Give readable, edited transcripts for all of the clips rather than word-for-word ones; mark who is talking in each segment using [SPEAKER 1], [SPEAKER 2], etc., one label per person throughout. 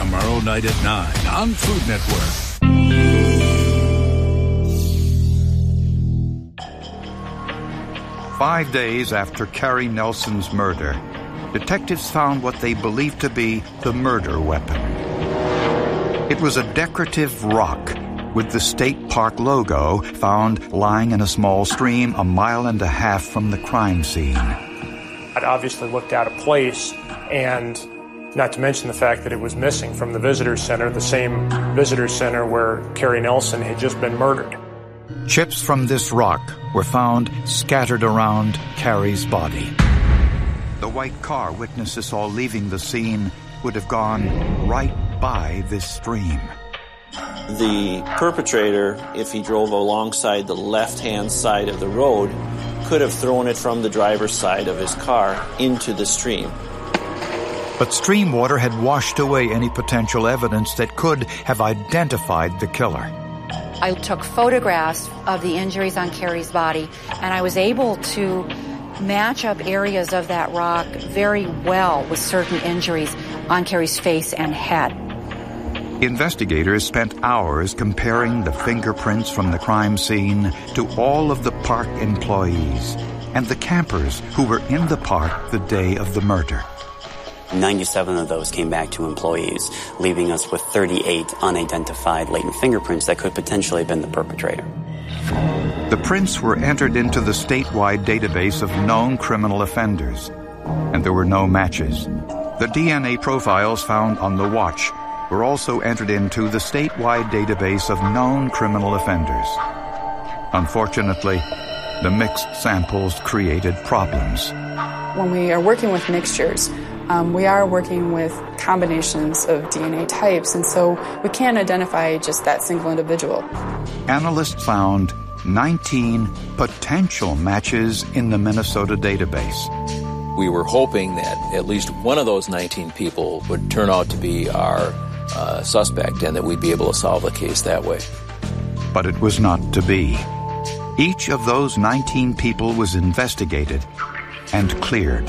[SPEAKER 1] tomorrow night at 9 on Food Network.
[SPEAKER 2] Five days after Carrie Nelson's murder, detectives found what they believed to be the murder weapon. It was a decorative rock with the state park logo found lying in a small stream 1.5 miles from the crime scene.
[SPEAKER 3] It obviously looked out of place, and not to mention the fact that it was missing from the visitor center, the same visitor center where Carrie Nelson had just been murdered.
[SPEAKER 2] Chips from this rock were found scattered around Carrie's body. The white car witnesses saw leaving the scene would have gone right by this stream.
[SPEAKER 4] The perpetrator, if he drove alongside the left-hand side of the road, could have thrown it from the driver's side of his car into the stream.
[SPEAKER 2] But stream water had washed away any potential evidence that could have identified the killer.
[SPEAKER 5] I took photographs of the injuries on Carrie's body, and I was able to match up areas of that rock very well with certain injuries on Carrie's face and head.
[SPEAKER 2] Investigators spent hours comparing the fingerprints from the crime scene to all of the park employees and the campers who were in the park the day of the murder.
[SPEAKER 6] 97 of those came back to employees, leaving us with 38 unidentified latent fingerprints that could potentially have been the perpetrator.
[SPEAKER 2] The prints were entered into the statewide database of known criminal offenders, and there were no matches. The DNA profiles found on the watch were also entered into the statewide database of known criminal offenders. Unfortunately, the mixed samples created problems.
[SPEAKER 7] When we are working with mixtures, we are working with combinations of DNA types, and so we can't identify just that single individual.
[SPEAKER 2] Analysts found 19 potential matches in the Minnesota database.
[SPEAKER 8] We were hoping that at least one of those 19 people would turn out to be our suspect and that we'd be able to solve the case that way.
[SPEAKER 2] But it was not to be. Each of those 19 people was investigated and cleared.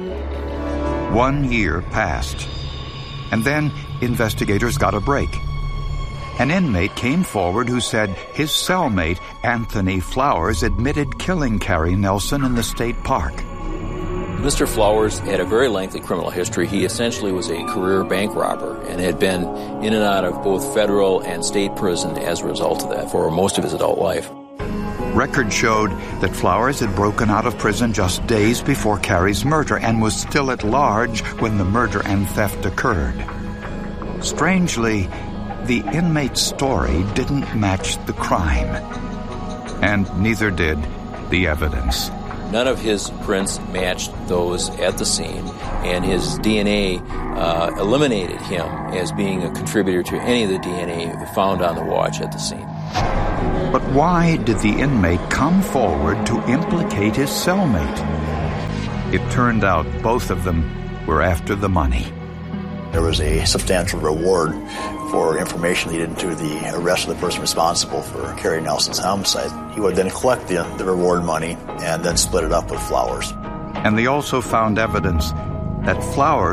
[SPEAKER 2] 1 year passed, and then investigators got a break. An inmate came forward who said his cellmate, Anthony Flowers, admitted killing Carrie Nelson in the state park.
[SPEAKER 8] Mr. Flowers had a very lengthy criminal history. He essentially was a career bank robber and had been in and out of both federal and state prison as a result of that for most of his adult life.
[SPEAKER 2] Records showed that Flowers had broken out of prison just days before Carrie's murder and was still at large when the murder and theft occurred. Strangely, the inmate's story didn't match the crime, and neither did the evidence.
[SPEAKER 8] None of his prints matched those at the scene, and his DNA eliminated him as being a contributor to any of the DNA found on the watch at the scene.
[SPEAKER 2] But why did the inmate come forward to implicate his cellmate? It turned out both of them were after the money.
[SPEAKER 9] There was a substantial reward for information leading to the arrest of the person responsible for Carrie Nelson's homicide. He would then collect the reward money and then split it up with Flowers.
[SPEAKER 2] And they also found evidence that Flowers